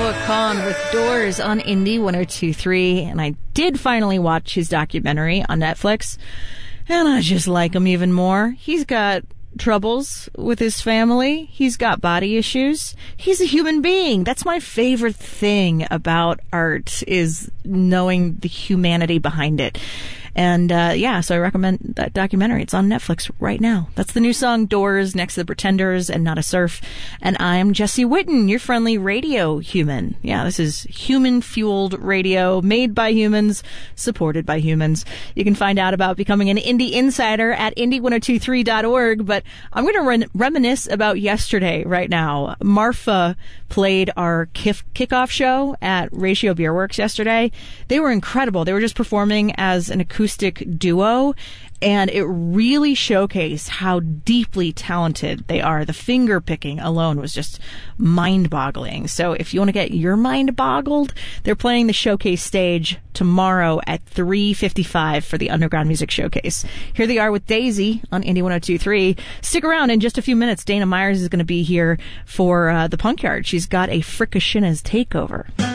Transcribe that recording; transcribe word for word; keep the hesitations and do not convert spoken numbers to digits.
Noah Kahan with Doors on Indie one oh two point three, and I did finally watch his documentary on Netflix, and I just like him even more. He's got troubles with his family. He's got body issues. He's a human being. That's my favorite thing about art, is knowing the humanity behind it. And, uh, yeah, so I recommend that documentary. It's on Netflix right now. That's the new song, Doors, next to the Pretenders and Not a Surf. And I'm Jesse Whitten, your friendly radio human. Yeah, this is human-fueled radio, made by humans, supported by humans. You can find out about becoming an Indie Insider at indie ten twenty-three dot org. But I'm going to re- reminisce about yesterday right now. Marfa played our kif- kickoff show at Ratio Beer Works yesterday. They were incredible. They were just performing as an acoustic duo, and it really showcased how deeply talented they are. The finger picking alone was just mind-boggling. So if you want to get your mind boggled, they're playing the showcase stage tomorrow at three fifty-five for the Underground Music Showcase. Here they are with Daisy on Indie ten twenty-three. Stick around. In just a few minutes, Dana Myers is going to be here for uh, the Punk Yard. She's got a Fricashinas takeover.